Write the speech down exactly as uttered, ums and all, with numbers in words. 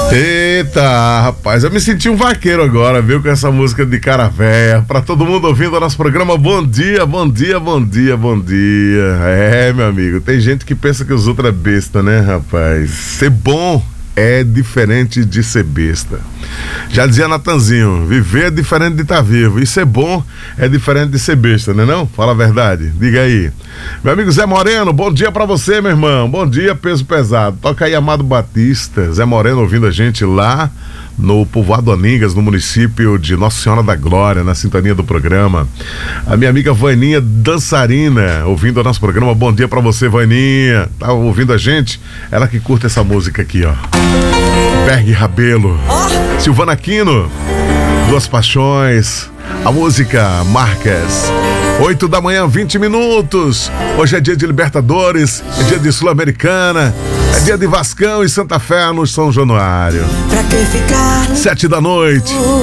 Eita, rapaz, eu me senti um vaqueiro agora, viu, com essa música de cara véia. Pra todo mundo ouvindo o nosso programa, bom dia, bom dia, bom dia, bom dia. É, meu amigo, tem gente que pensa que os outros é besta, né, rapaz? Ser bom é diferente de ser besta. Já dizia Natanzinho, viver é diferente de estar vivo, e ser bom é diferente de ser besta, né não? Fala a verdade, diga aí. Meu amigo Zé Moreno, bom dia pra você, meu irmão, bom dia, peso pesado. Toca aí Amado Batista, Zé Moreno ouvindo a gente lá no povoado Aningas, no município de Nossa Senhora da Glória, na sintonia do programa. A minha amiga Vaninha Dançarina, ouvindo o nosso programa, bom dia pra você, Vaninha, tá ouvindo a gente? Ela que curte essa música aqui, ó. Berg Rabelo, Silvana Aquino, Duas Paixões, a música Marcas. Oito da manhã, vinte minutos. Hoje é dia de Libertadores, é dia de Sul-Americana, é dia de Vascão e Santa Fé no São Januário. Sete da noite.